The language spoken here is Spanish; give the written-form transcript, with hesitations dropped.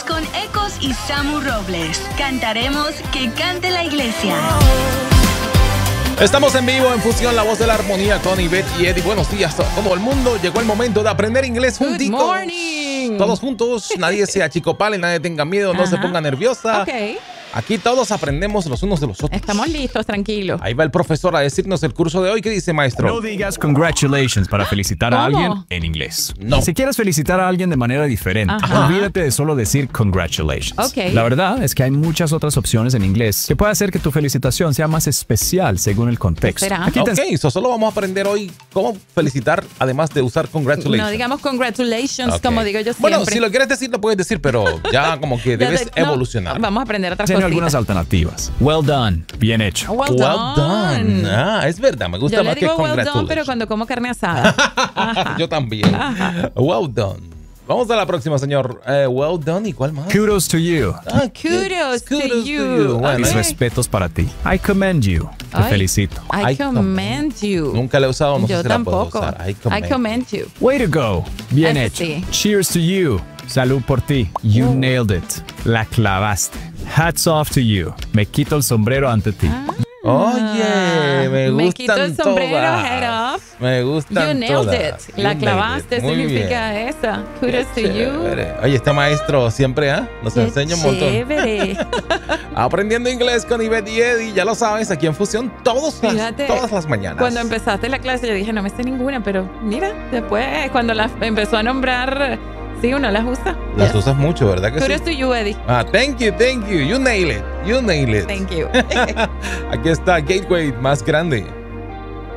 con Ecos y Samu Robles. Cantaremos Que Cante la Iglesia. Estamos en vivo en Fusión, la voz de la armonía con Ivette y Eddie. Buenos días a todo el mundo. Llegó el momento de aprender inglés juntitos. Good morning. Todos juntos, nadie se achicopale, nadie tenga miedo, no se ponga nerviosa. Ok. Aquí todos aprendemos los unos de los otros. Estamos listos, tranquilos. Ahí va el profesor a decirnos el curso de hoy. ¿Qué dice, maestro? No digas congratulations para felicitar a ¿Cómo? alguien en inglés. No. Si quieres felicitar a alguien de manera diferente, Ajá. olvídate de solo decir congratulations. Ok. La verdad es que hay muchas otras opciones en inglés que puede hacer que tu felicitación sea más especial según el contexto. ¿Será? Aquí te Ok, solo vamos a aprender hoy cómo felicitar, además de usar congratulations. No digamos congratulations, Ok. como digo yo siempre. Bueno, si lo quieres decir, lo puedes decir, pero ya como que Ya debes no, evolucionar. vamos a aprender otras Tiene cositas. algunas alternativas. Well done. Bien hecho. Well done. Ah, es verdad, me gusta Yo más le que digo well congratulations. done, pero cuando como carne asada. Ajá. Yo también. Well done. Vamos a la próxima, señor. Well done. ¿Y cuál más? Kudos to you. Ah, Kudos to you. Bueno, Mis Ok. respetos para ti. I commend you. Te Ay. felicito. I commend you. Nunca la he usado, no sé Yo si la puedo tampoco. usar. I commend you. Way to go. Bien Ese hecho. sí. Cheers to you. Salud por ti. You nailed it. La clavaste. Hats off to you. Me quito el sombrero ante ti. Oye, me gustan Me quito el sombrero, todas. head off. Me gustan You nailed todas. it. La You clavaste, nailed it. Muy significa bien. esa. Kudos to you. Chévere. Oye, este maestro siempre nos enseña un montón. Chévere. Aprendiendo inglés con Ivette y Eddie, ya lo sabes, aquí en Fusión Fíjate, todas las mañanas. Cuando empezaste la clase yo dije, no me sé ninguna, pero mira, después cuando las empezó a nombrar, sí, uno las usa. Las Yes. usas mucho, ¿verdad que Kudos sí? to you, Eddie. Ah, thank you. You nail it. Thank you. Aquí está Gateway más grande.